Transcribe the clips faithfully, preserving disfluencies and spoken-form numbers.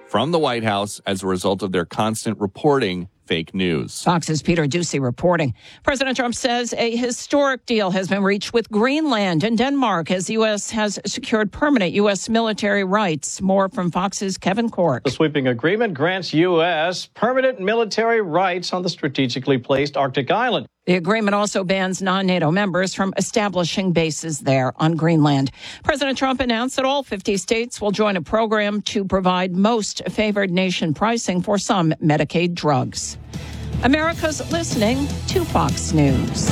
from the White House as a result of their constant reporting fake news. Fox's Peter Doocy reporting. President Trump says a historic deal has been reached with Greenland and Denmark as the U S has secured permanent U S military rights. More from Fox's Kevin Cork. The sweeping agreement grants U S permanent military rights on the strategically placed Arctic island. The agreement also bans non-NATO members from establishing bases there on Greenland. President Trump announced that all fifty states will join a program to provide most favored nation pricing for some Medicaid drugs. America's listening to Fox News.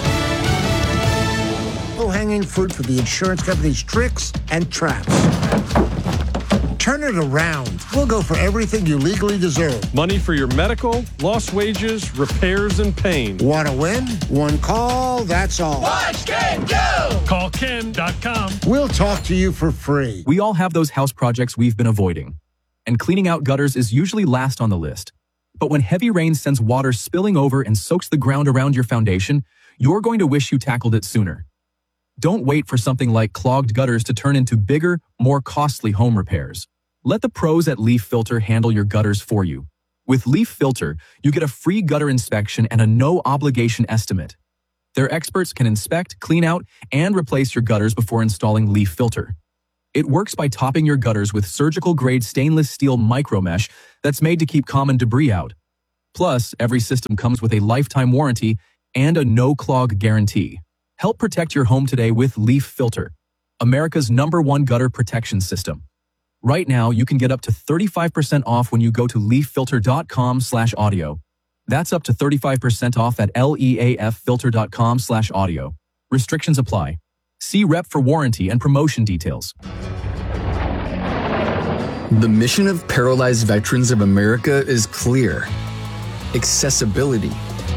Low-hanging fruit for the insurance company's tricks and traps. Turn it around. We'll go for everything you legally deserve. Money for your medical, lost wages, repairs, and pain. Want to win? One call, that's all. Watch Ken go! Call Ken dot com. We'll talk to you for free. We all have those house projects we've been avoiding. And cleaning out gutters is usually last on the list. But when heavy rain sends water spilling over and soaks the ground around your foundation, you're going to wish you tackled it sooner. Don't wait for something like clogged gutters to turn into bigger, more costly home repairs. Let the pros at Leaf Filter handle your gutters for you. With Leaf Filter, you get a free gutter inspection and a no-obligation estimate. Their experts can inspect, clean out, and replace your gutters before installing Leaf Filter. It works by topping your gutters with surgical-grade stainless steel micromesh that's made to keep common debris out. Plus, every system comes with a lifetime warranty and a no-clog guarantee. Help protect your home today with Leaf Filter, America's number one gutter protection system. Right now, you can get up to thirty-five percent off when you go to leaf filter dot com slash audio. That's up to thirty-five percent off at leaf filter dot com slash audio. Restrictions apply. See rep for warranty and promotion details. The mission of Paralyzed Veterans of America is clear. Accessibility.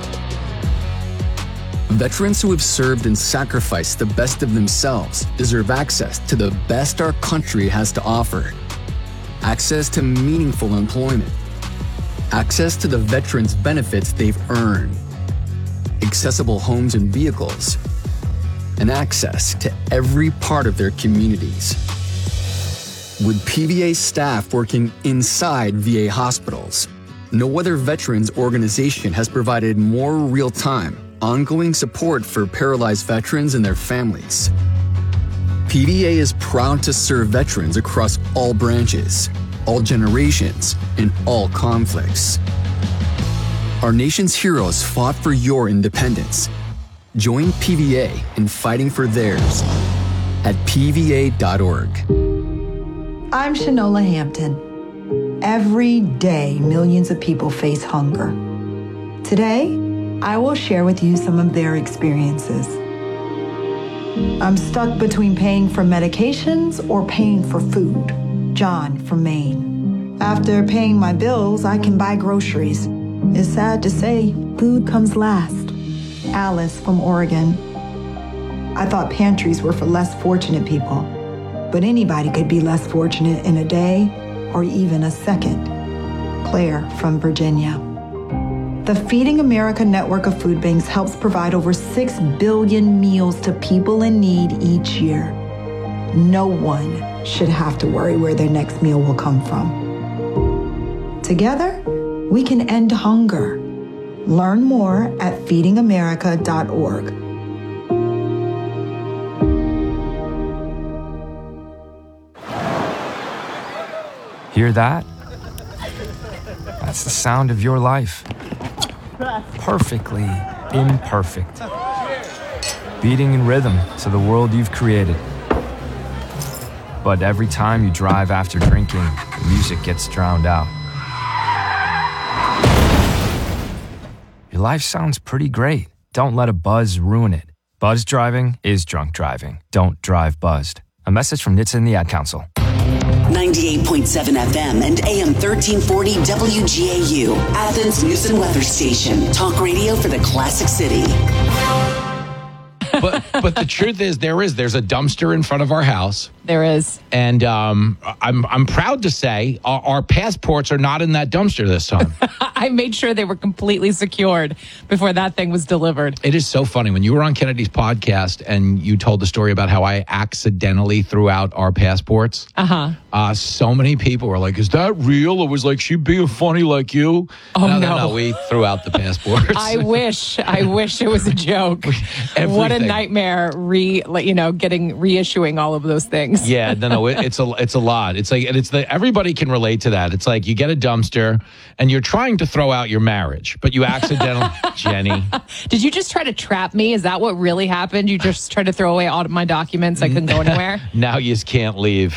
Veterans who have served and sacrificed the best of themselves deserve access to the best our country has to offer. Access to meaningful employment. Access to the veterans' benefits they've earned. Accessible homes and vehicles. And access to every part of their communities. With P V A staff working inside V A hospitals, no other veterans organization has provided more real-time, ongoing support for paralyzed veterans and their families. P V A is proud to serve veterans across all branches, all generations, and all conflicts. Our nation's heroes fought for your independence. Join P V A in fighting for theirs at P V A dot org. I'm Shanola Hampton. Every day, millions of people face hunger. Today, I will share with you some of their experiences. I'm stuck between paying for medications or paying for food. John from Maine. After paying my bills, I can buy groceries. It's sad to say, food comes last. Alice from Oregon. I thought pantries were for less fortunate people, but anybody could be less fortunate in a day or even a second. Claire from Virginia. The Feeding America network of food banks helps provide over six billion meals to people in need each year. No one should have to worry where their next meal will come from. Together, we can end hunger. Learn more at feeding america dot org. Hear that? That's the sound of your life. Perfectly imperfect. Beating in rhythm to the world you've created. But every time you drive after drinking, the music gets drowned out. Your life sounds pretty great. Don't let a buzz ruin it. Buzz driving is drunk driving. Don't drive buzzed. A message from N H T S A and the Ad Council. ninety-eight point seven F M and A M thirteen forty W G A U, Athens News and Weather Station. Talk radio for the Classic City. but but the truth is, there is there's a dumpster in front of our house. There is, and um, I'm I'm proud to say our, our passports are not in that dumpster this time. I made sure they were completely secured before that thing was delivered. It is so funny when you were on Kennedy's podcast and you told the story about how I accidentally threw out our passports. Uh-huh. Uh, so many people were like, "Is that real?" It was like, "She being funny like you." Oh no, no, no, no, we threw out the passports. I wish, I wish it was a joke. What a nightmare! Re, like, you know, getting reissuing all of those things. Yeah, no, no, it, it's a it's a lot. It's like, and it's the everybody can relate to that. It's like you get a dumpster and you're trying to throw out your marriage, but you accidentally, Jenny. Did you just try to trap me? Is that what really happened? You just tried to throw away all of my documents? I couldn't go anywhere. Now you just can't leave.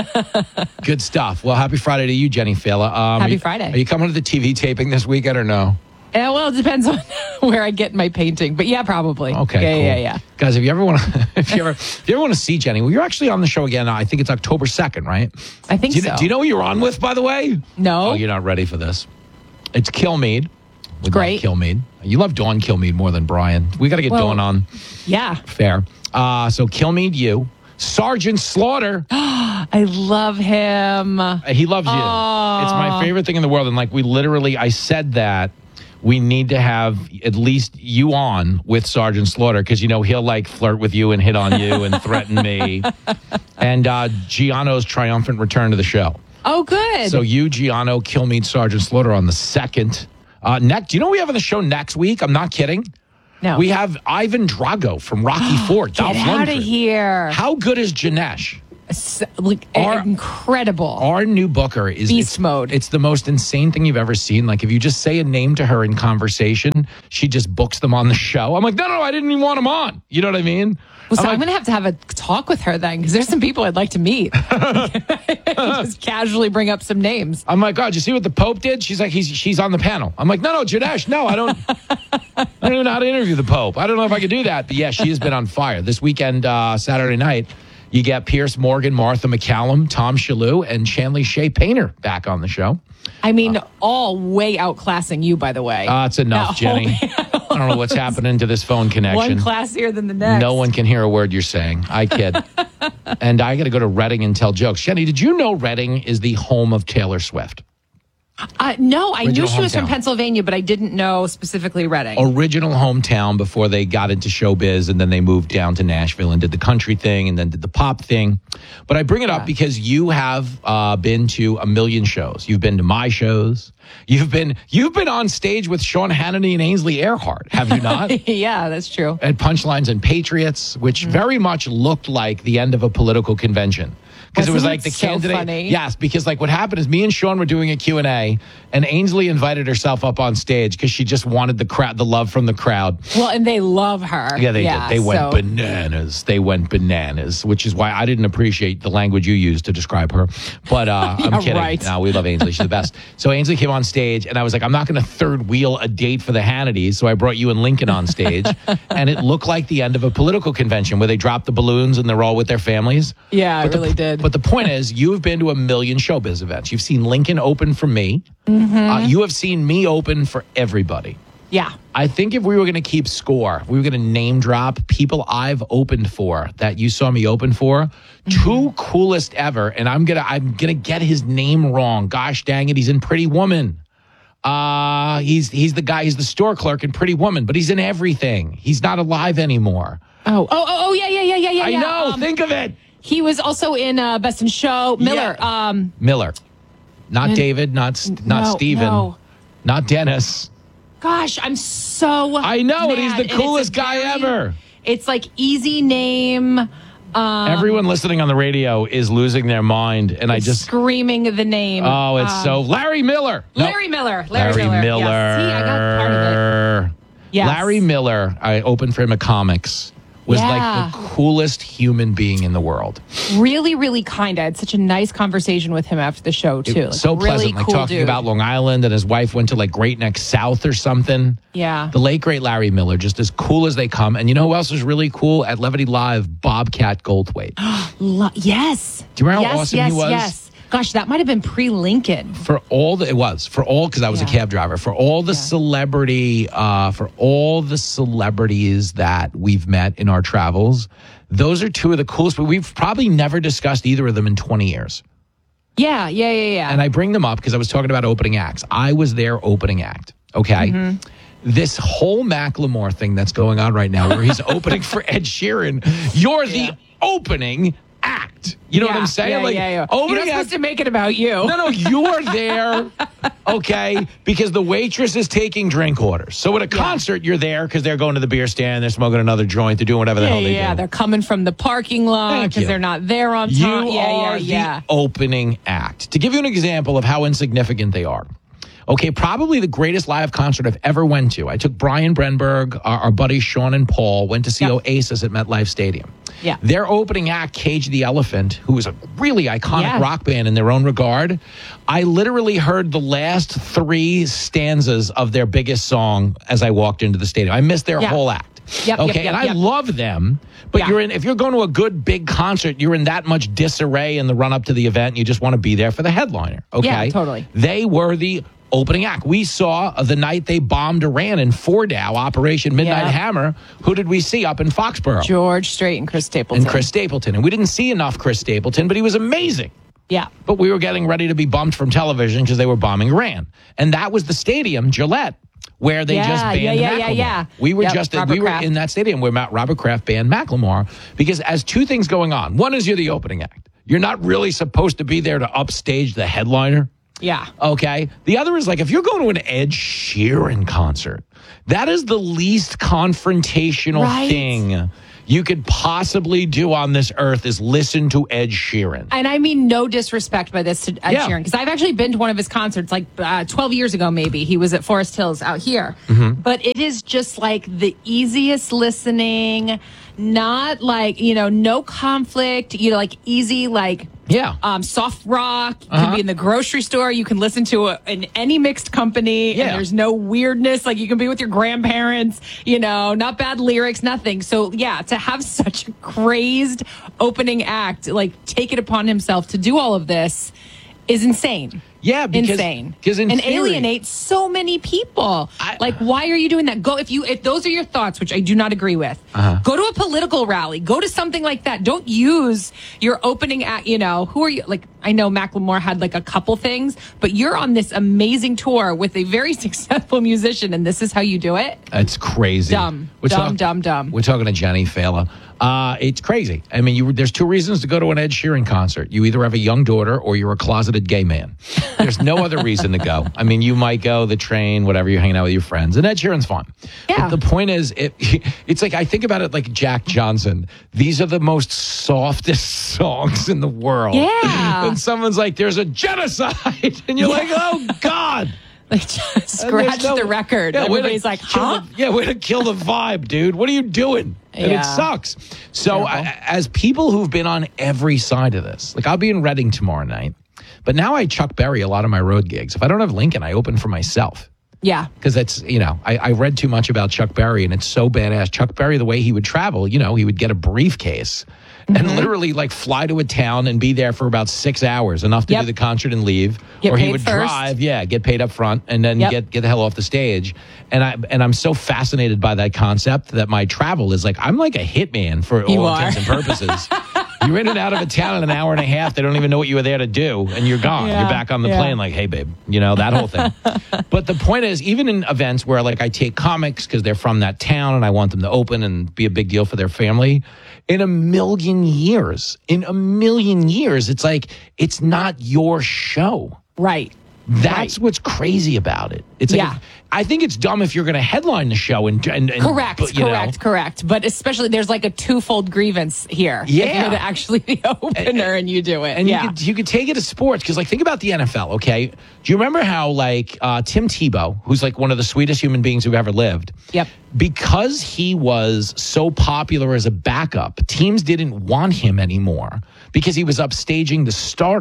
Good stuff. Well, happy Friday to you, Jenny Fela. Um, happy are you, Friday. Are you coming to the T V taping this weekend or no? Yeah, well, it depends on where I get my painting, but yeah, probably. Okay, yeah, cool. yeah, yeah. Guys, if you ever want to, if you ever, if you ever want to see Jenny, well, you're actually on the show again. I think it's October second, right? I think do you, so. Do you know who you're on with, by the way? No. Oh, you're not ready for this. It's Kilmeade. We Great. love Kilmeade. You love Dawn Kilmeade more than Brian. We got to get well, Dawn on. Yeah. Fair. Uh, so Kilmeade, you. Sergeant Slaughter. I love him. He loves you. Aww. It's my favorite thing in the world. And like we literally, I said that we need to have at least you on with Sergeant Slaughter because, you know, he'll like flirt with you and hit on you and threaten me. And uh, Giano's triumphant return to the show. Oh, good. So you, Giano, Kilmeade, Sergeant Slaughter on the second. Uh, next, do you know what we have on the show next week? I'm not kidding. No. We have Ivan Drago from Rocky Four. Get out of here. How good is Janesh? So, like, our, incredible. Our new booker is beast it's, mode. It's the most insane thing you've ever seen. Like if you just say a name to her in conversation, she just books them on the show. I'm like, no, no, I didn't even want them on. You know what I mean? Well, so I'm, I'm like, going to have to have a talk with her then because there's some people I'd like to meet. Just casually bring up some names. I'm like, God, you see what the Pope did? She's like, he's she's on the panel. I'm like, no, no, Janesh, no, I don't. I don't even know how to interview the Pope. I don't know if I could do that. But yeah, she has been on fire. This weekend, uh, Saturday night, you get Pierce Morgan, Martha McCallum, Tom Shalhoub, and Chanley Shea Painter back on the show. I mean, uh, all way outclassing you, by the way. Uh, it's enough, no. Jenny. I don't know what's happening to this phone connection. One classier than the next. No one can hear a word you're saying. I kid. And I got to go to Reading and tell jokes. Jenny, did you know Reading is the home of Taylor Swift? Uh, no, I Original knew she was hometown. from Pennsylvania, but I didn't know specifically Reading. Original hometown before they got into showbiz, and then they moved down to Nashville and did the country thing and then did the pop thing. But I bring it up because you have uh, been to a million shows. You've been to my shows. You've been you've been on stage with Sean Hannity and Ainsley Earhart, have you not? Yeah, that's true. At Punchlines and Patriots, which mm-hmm. very much looked like the end of a political convention. Because it was like the so candidate. Funny? Yes, because like what happened is me and Sean were doing a Q and A, and Ainsley invited herself up on stage because she just wanted the crowd, the love from the crowd. Well, and they love her. Yeah, they yeah, did. They went so. bananas. They went bananas, which is why I didn't appreciate the language you used to describe her. But uh, yeah, I'm kidding. Right. No, we love Ainsley. She's the best. So Ainsley came on stage, and I was like, I'm not going to third wheel a date for the Hannitys. So I brought you and Lincoln on stage, and it looked like the end of a political convention where they dropped the balloons and they're all with their families. Yeah, but it really the, did. But the point is, you have been to a million showbiz events. You've seen Lincoln open for me. Mm-hmm. Uh, you have seen me open for everybody. Yeah. I think if we were going to keep score, if we were going to name drop people I've opened for that you saw me open for, mm-hmm. two coolest ever, and I'm gonna I'm gonna get his name wrong. Gosh dang it, he's in Pretty Woman. Uh he's he's the guy, he's the store clerk in Pretty Woman, but he's in everything. He's not alive anymore. Oh, oh, oh, oh yeah, yeah, yeah, yeah, yeah. I yeah. know. Um, think of it. He was also in uh, Best in Show. Miller. Yeah. Um, Miller. Not and, David, not not no, Steven, no. not Dennis. Gosh, I'm so I know, mad. and he's the coolest guy very, ever. It's like easy name. Um, Everyone listening on the radio is losing their mind, and I just screaming the name. Oh, it's um, so Larry Miller. Larry nope. Miller. Larry, Larry Miller. Miller. Yes. See, I got part of it. Yes. Larry Miller. I opened for him at comics. Was yeah. like the coolest human being in the world. Really, really kind. I had such a nice conversation with him after the show too. Like, so really pleasant, like cool talking dude. about Long Island, and his wife went to like Great Neck South or something. Yeah. The late great Larry Miller, just as cool as they come. And you know who else was really cool at Levity Live? Bobcat Goldthwait. Lo- yes. Do you remember yes, how awesome yes, he was? Yes. Gosh, that might have been pre-Lincoln. For all the, it was for all because I was Yeah. a cab driver. For all the Yeah. celebrity, uh, for all the celebrities that we've met in our travels, those are two of the coolest. But we've probably never discussed either of them in twenty years. Yeah, yeah, yeah, yeah. And I bring them up because I was talking about opening acts. I was their opening act. Okay. Mm-hmm. This whole Macklemore thing that's going on right now, where he's opening for Ed Sheeran, you're Yeah. the opening act. You know Yeah, what I'm saying? Yeah, like, yeah, yeah. opening You're not act. supposed to make it about you. No, no, you're there, okay, because the waitress is taking drink orders. So at a concert, you're there because they're going to the beer stand, they're smoking another joint, they're doing whatever the Yeah, hell they yeah, do. they're coming from the parking lot Thank because you. they're not there on You time. Yeah, are yeah, yeah. the opening act. To give you an example of how insignificant they are. Okay, probably the greatest live concert I've ever went to. I took Brian Brenberg, our, our buddies Sean and Paul, went to see Yep. Oasis at MetLife Stadium. Yeah. Their opening act, Cage the Elephant, who is a really iconic Yeah. rock band in their own regard, I literally heard the last three stanzas of their biggest song as I walked into the stadium. I missed their Yeah. whole act. Yep, okay, yep, yep, and I yep. love them, but Yeah. you're in. If you're going to a good big concert, you're in that much disarray in the run up to the event. And you just want to be there for the headliner. Okay, Yeah, totally. They were the opening act. We saw the night they bombed Iran in Fordow, Operation Midnight Yeah. Hammer. Who did we see up in Foxborough? George Strait and Chris Stapleton. And Chris Stapleton. And we didn't see enough Chris Stapleton, but he was amazing. Yeah. But we were getting ready to be bumped from television because they were bombing Iran. And that was the stadium, Gillette, where they Yeah, just banned yeah, yeah, Macklemore. yeah, yeah. We were Yep, just Robert we were Kraft. in that stadium where Matt, Robert Kraft banned Macklemore because as two things going on. One is you're the opening act. You're not really supposed to be there to upstage the headliner. Yeah. Okay. The other is like if you're going to an Ed Sheeran concert, that is the least confrontational Right. thing you could possibly do on this earth is listen to Ed Sheeran. And I mean no disrespect by this to Ed Yeah. Sheeran, because I've actually been to one of his concerts like uh, twelve years ago, maybe. He was at Forest Hills out here. Mm-hmm. But it is just like the easiest listening, not like, you know, no conflict, you know, like easy, like Yeah. um, soft rock. You Uh-huh. can be in the grocery store. You can listen to a, in any mixed company. Yeah. And there's no weirdness. Like you can be with your grandparents, you know, not bad lyrics, nothing. So yeah, to have such a crazed opening act, like take it upon himself to do all of this is insane. Yeah, because, insane. because in and theory- alienate so many people. I- like, why are you doing that? Go if you if those are your thoughts, which I do not agree with. Uh-huh. Go to a political rally. Go to something like that. Don't use your opening act. You know, who are you? Like, I know Macklemore had like a couple things, but you're on this amazing tour with a very successful musician, and this is how you do it. It's crazy. Dumb, We're dumb, talk- dumb, dumb. We're talking to Jenny Fela. Uh, it's crazy. I mean, you, there's two reasons to go to an Ed Sheeran concert. You either have a young daughter or you're a closeted gay man. There's no other reason to go. I mean, you might go the train, whatever, you're hanging out with your friends. And Ed Sheeran's fun. Yeah. But the point is, it, it's like, I think about it like Jack Johnson. These are the most softest songs in the world. Yeah. And someone's like, there's a genocide. And you're like, oh, God. Like, just scratch no- the record. Yeah, way to Everybody's like, kill huh? the- yeah, way to kill the vibe, dude. What are you doing? And Yeah. it sucks. So, Terrible. I, as people who've been on every side of this, like I'll be in Reading tomorrow night, but now I Chuck Berry a lot of my road gigs. If I don't have Lincoln, I open for myself. Yeah. Because that's, you know, I, I read too much about Chuck Berry and it's so badass. Chuck Berry, the way he would travel, you know, he would get a briefcase and Mm-hmm. literally like fly to a town and be there for about six hours, enough to Yep. do the concert and leave. Get or he paid would first. drive, yeah, get paid up front and then Yep. get get the hell off the stage. And I and I'm so fascinated by that concept that my travel is like I'm like a hitman for You all are. intents and purposes. You're in and out of a town in an hour and a half. They don't even know what you were there to do, and you're gone. Yeah, You're back on the yeah. plane, like, hey, babe, you know, that whole thing. But the point is, even in events where, like, I take comics because they're from that town and I want them to open and be a big deal for their family, in a million years, in a million years, it's like, it's not your show. Right. That's Right. what's crazy about it. It's like, Yeah. I think it's dumb if you're going to headline the show and, and, and Correct, but, you correct, know, correct. But especially there's like a twofold grievance here. Yeah. If you're the, actually the opener and you do it. And yeah. you could you could take it to sports because, like, think about the N F L. Okay, do you remember how like uh, Tim Tebow, who's like one of the sweetest human beings who've ever lived? Yep. Because he was so popular as a backup, teams didn't want him anymore because he was upstaging the starter.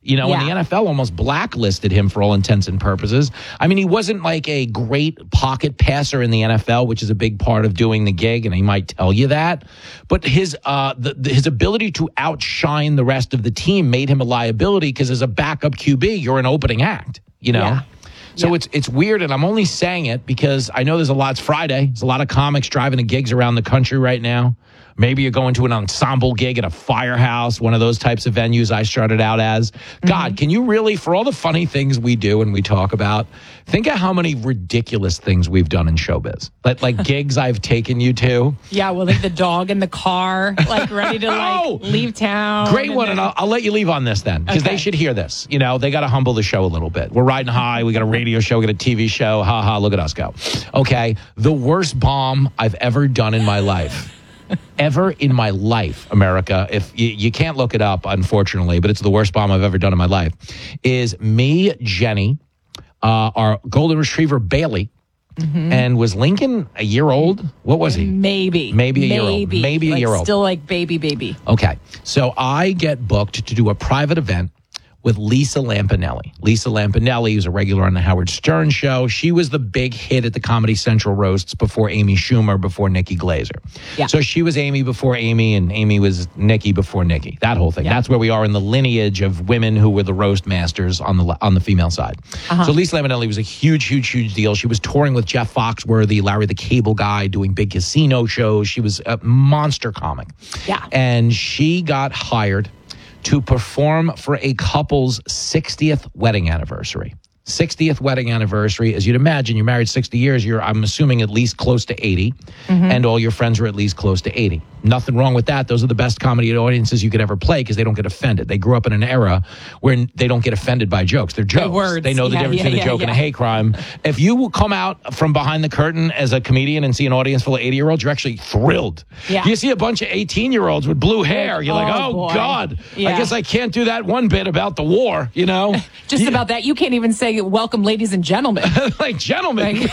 You know, Yeah. and the N F L almost blacklisted him for all intents and purposes. I mean, he wasn't like a great pocket passer in the N F L, which is a big part of doing the gig, and he might tell you that. But his uh, the, the, his ability to outshine the rest of the team made him a liability because as a backup Q B, you're an opening act, you know? Yeah. So Yeah. it's it's weird, and I'm only saying it because I know there's a lot. It's Friday. There's a lot of comics driving to gigs around the country right now. Maybe you're going to an ensemble gig at a firehouse, one of those types of venues I started out as. Mm-hmm. God, can you really, for all the funny things we do and we talk about, think of how many ridiculous things we've done in showbiz. Like, like gigs I've taken you to. Yeah, well, like the dog in the car, like ready to like Oh! leave town. Great and one, then- and I'll, I'll let you leave on this then, because Okay. they should hear this. You know, they got to humble the show a little bit. We're riding high. We got a radio show. We got a T V show. Ha ha, look at us go. Okay, the worst bomb I've ever done in my life. Ever in my life, America, if you, you can't look it up, unfortunately, but it's the worst bomb I've ever done in my life, is me, Jenny, uh, our golden retriever, Bailey, Mhm. and was Lincoln a year old? What was he? Maybe. Maybe a year old. Maybe a Like, year old. Still like baby, baby. Okay. So I get booked to do a private event with Lisa Lampanelli. Lisa Lampanelli, who's a regular on the Howard Stern show. She was the big hit at the Comedy Central roasts before Amy Schumer, before Nikki Glaser. Yeah. So she was Amy before Amy, and Amy was Nikki before Nikki. That whole thing. Yeah. That's where we are in the lineage of women who were the roast masters on the on the female side. Uh-huh. So Lisa Lampanelli was a huge, huge, huge deal. She was touring with Jeff Foxworthy, Larry the Cable Guy, doing big casino shows. She was a monster comic. Yeah. And she got hired to perform for a couple's sixtieth wedding anniversary. sixtieth wedding anniversary. As you'd imagine, you're married sixty years, you're, I'm assuming, at least close to eighty, Mm-hmm. and all your friends are at least close to eighty. Nothing wrong with that. Those are the best comedy audiences you could ever play because they don't get offended. They grew up in an era where they don't get offended by jokes. They're jokes. words. They know the Yeah, difference yeah, between yeah, a joke and a yeah. hate crime. If you will come out from behind the curtain as a comedian and see an audience full of eighty-year-olds, you're actually thrilled. Yeah. You see a bunch of eighteen-year-olds with blue hair. You're like, Oh, oh, boy. God. I Yeah. guess I can't do that one bit about the war, you know? Just about that. You can't even say welcome, ladies and gentlemen. like, gentlemen,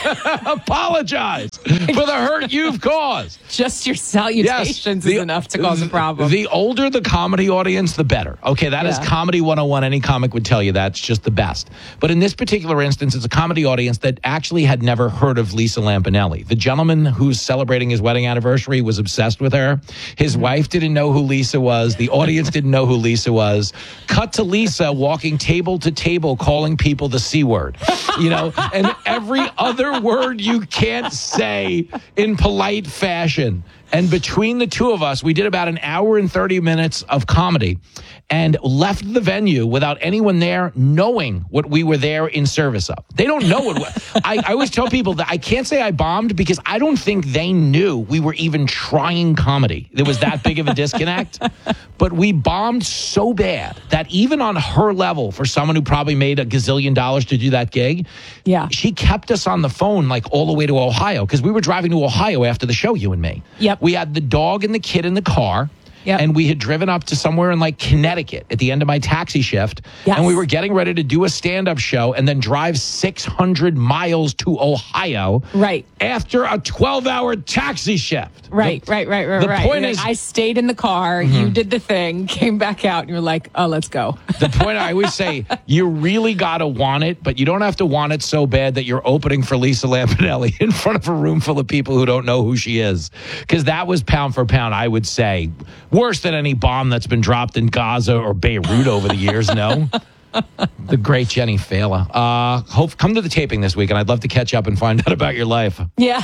apologize for the hurt you've caused. Just your salutations the- is enough to cause a problem. The older the comedy audience, the better. Okay, that is Yeah. Comedy one oh one. Any comic would tell you that. It's just the best. But in this particular instance, it's a comedy audience that actually had never heard of Lisa Lampanelli. The gentleman who's celebrating his wedding anniversary was obsessed with her. His wife didn't know who Lisa was. The audience didn't know who Lisa was. Cut to Lisa walking table to table, calling people the C word. You know, and every other word you can't say in polite fashion. And between the two of us, we did about an hour and thirty minutes of comedy and left the venue without anyone there knowing what we were there in service of. They don't know what I, I always tell people that I can't say I bombed because I don't think they knew we were even trying comedy. There was that big of a disconnect. But we bombed so bad that even on her level, for someone who probably made a gazillion dollars to do that gig, yeah, she kept us on the phone like all the way to Ohio because we were driving to Ohio after the show, you and me. Yep. We had the dog and the kid in the car. Yep. And we had driven up to somewhere in like Connecticut at the end of my taxi shift. Yes. And we were getting ready to do a stand-up show and then drive six hundred miles to Ohio. Right. After a twelve-hour taxi shift. Right, The- right, right, right, the right. point You're is- like, I stayed in the car, you did the thing, came back out, and you're like, oh, let's go. The point I always say, you really got to want it, but you don't have to want it so bad that you're opening for Lisa Lampanelli in front of a room full of people who don't know who she is. Because that was pound for pound, I would say, worse than any bomb that's been dropped in Gaza or Beirut over the years, no? The great Jenny Fela. Uh, hope come to the taping this week, and I'd love to catch up and find out about your life. Yeah.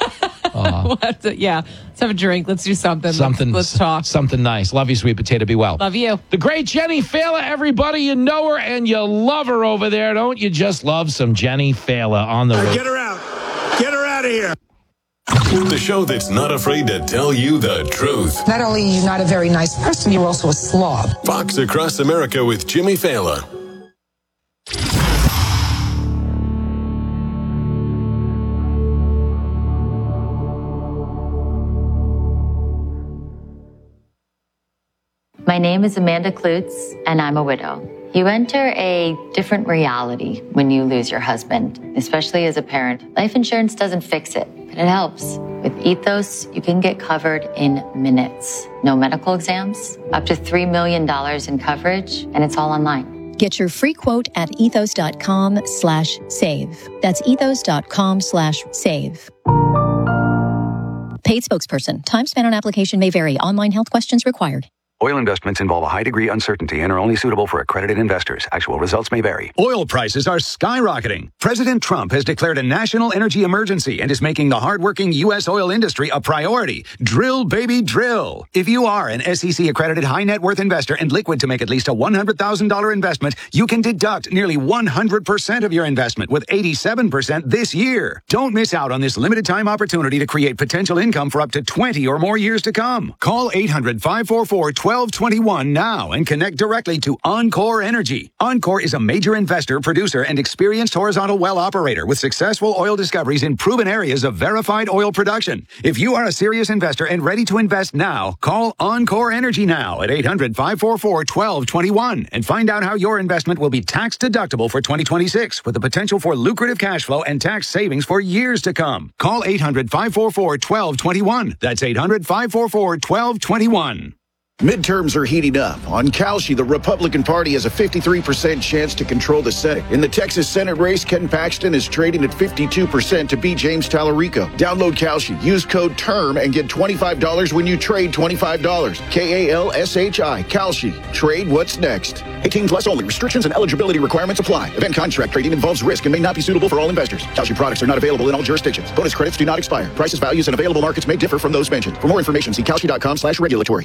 We'll have to- yeah. Let's have a drink. Let's do something. Something, Let's, let's talk. Something nice. Love you, sweet potato. Be well. Love you. The great Jenny Fela, everybody. You know her and you love her over there. Don't you just love some Jenny Fela on the road? Get her out. Get her out of here. The show that's not afraid to tell you the truth. Not only are you not a very nice person, you're also a slob. Fox Across America with Jimmy Fallon. My name is Amanda Klutz, and I'm a widow. You enter a different reality when you lose your husband, especially as a parent. Life insurance doesn't fix it, but it helps. With Ethos, you can get covered in minutes. No medical exams, up to three million dollars in coverage, and it's all online. Get your free quote at ethos.com slash save. That's ethos.com slash save. Paid spokesperson. Time spent on application may vary. Online health questions required. Oil investments involve a high degree of uncertainty and are only suitable for accredited investors. Actual results may vary. Oil prices are skyrocketing. President Trump has declared a national energy emergency and is making the hardworking U S oil industry a priority. Drill, baby, drill. If you are an S E C-accredited high net worth investor and liquid to make at least a one hundred thousand dollars investment, you can deduct nearly one hundred percent of your investment with eighty-seven percent this year. Don't miss out on this limited time opportunity to create potential income for up to twenty or more years to come. Call eight hundred, five four four, twelve twenty-one now and connect directly to Encore Energy. Encore is a major investor, producer, and experienced horizontal well operator with successful oil discoveries in proven areas of verified oil production. If you are a serious investor and ready to invest now, call Encore Energy now at eight hundred, five four four, twelve twenty-one and find out how your investment will be tax deductible for twenty twenty-six with the potential for lucrative cash flow and tax savings for years to come. Call eight hundred, five four four, twelve twenty-one. That's eight hundred, five four four, twelve twenty-one. Midterms are heating up. On Kalshi, the Republican Party has a fifty-three percent chance to control the Senate. In the Texas Senate race, Ken Paxton is trading at fifty-two percent to beat James Tallarico. Download Kalshi, use code TERM, and get twenty-five dollars when you trade twenty-five dollars. K A L S H I, Kalshi. Trade what's next. eighteen plus only. Restrictions and eligibility requirements apply. Event contract trading involves risk and may not be suitable for all investors. Kalshi products are not available in all jurisdictions. Bonus credits do not expire. Prices, values, and available markets may differ from those mentioned. For more information, see Kalshi.com slash regulatory.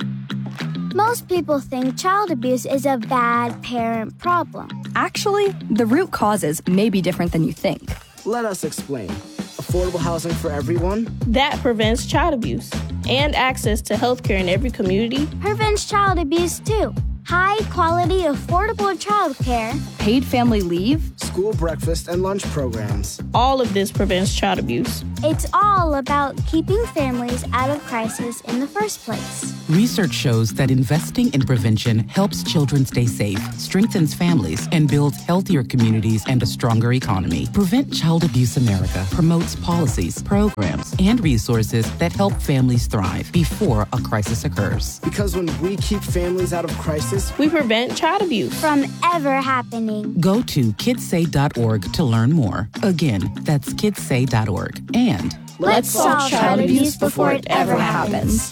Most people think child abuse is a bad parent problem. Actually, the root causes may be different than you think. Let us explain. Affordable housing for everyone. That prevents child abuse. And access to health care in every community. Prevents child abuse too. High quality, affordable child care. Paid family leave. School breakfast and lunch programs. All of this prevents child abuse. It's all about keeping families out of crisis in the first place. Research shows that investing in prevention helps children stay safe, strengthens families, and builds healthier communities and a stronger economy. Prevent Child Abuse America promotes policies, programs, and resources that help families thrive before a crisis occurs. Because when we keep families out of crisis, we prevent child abuse from ever happening. Go to kidsay dot org to learn more. Again, that's kidsay dot org. And let's solve child abuse before it ever happens.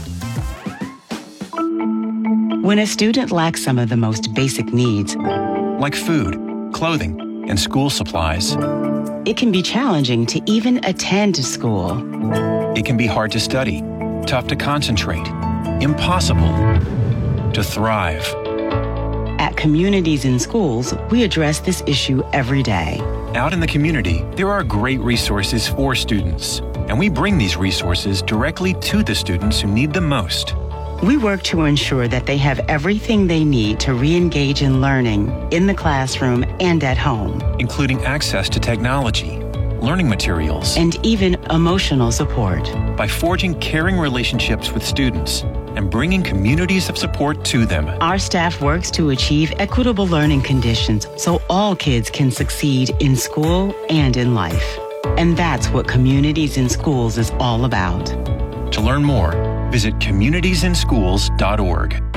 When a student lacks some of the most basic needs, like food, clothing, and school supplies, it can be challenging to even attend school. It can be hard to study, tough to concentrate, impossible to thrive. At Communities in Schools, we address this issue every day. Out in the community, there are great resources for students, and we bring these resources directly to the students who need them most. We work to ensure that they have everything they need to re-engage in learning in the classroom and at home, including access to technology, learning materials, and even emotional support. By forging caring relationships with students and bringing communities of support to them, our staff works to achieve equitable learning conditions so all kids can succeed in school and in life. And that's what Communities in Schools is all about. To learn more, visit communities in schools dot org.